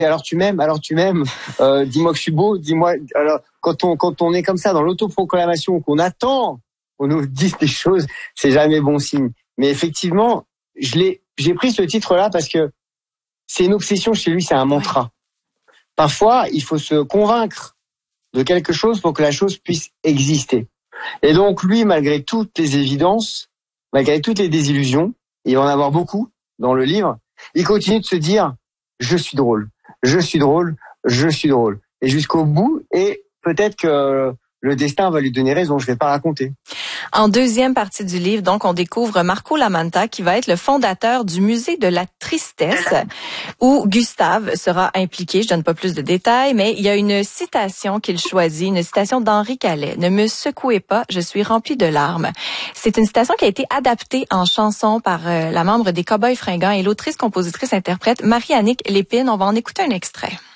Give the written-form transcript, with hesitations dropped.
alors tu m'aimes, dis-moi que je suis beau, dis-moi. Alors quand on est comme ça dans l'autoproclamation, qu'on attend qu'on nous dise des choses, c'est jamais bon signe. Mais effectivement, j'ai pris ce titre-là parce que c'est une obsession chez lui, c'est un mantra. Parfois, il faut se convaincre de quelque chose pour que la chose puisse exister. Et donc lui, malgré toutes les évidences, malgré toutes les désillusions, il va en avoir beaucoup dans le livre, il continue de se dire « je suis drôle, je suis drôle, je suis drôle ». Et jusqu'au bout, et peut-être que le destin va lui donner raison, je vais pas raconter. En deuxième partie du livre, donc, on découvre Marco Lamanta, qui va être le fondateur du musée de la tristesse, où Gustave sera impliqué. Je donne pas plus de détails, mais il y a une citation qu'il choisit, une citation d'Henri Calais. « Ne me secouez pas, je suis rempli de larmes ». C'est une citation qui a été adaptée en chanson par la membre des Cowboys Fringants et l'autrice, compositrice, interprète Marie-Annick Lépine. On va en écouter un extrait.